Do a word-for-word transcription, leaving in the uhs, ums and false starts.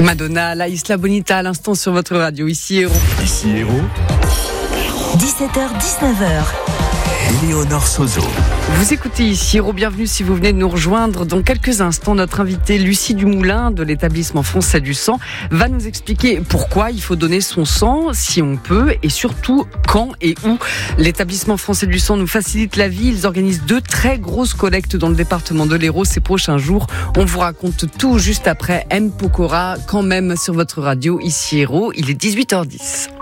Madonna, la Isla Bonita à l'instant sur votre radio. Ici Héros. Ici Héros. dix-sept heures dix-neuf heures. Éléonore Sozo. Vous écoutez Ici Héros, bienvenue si vous venez de nous rejoindre. Dans quelques instants, notre invitée Lucie Dumoulin de l'établissement français du sang va nous expliquer pourquoi il faut donner son sang, si on peut, et surtout quand et où. L'établissement français du sang nous facilite la vie. Ils organisent deux très grosses collectes dans le département de l'Hérault ces prochains jours. On vous raconte tout juste après M. Pokora, quand même sur votre radio Ici Héros. Il est dix-huit heures dix.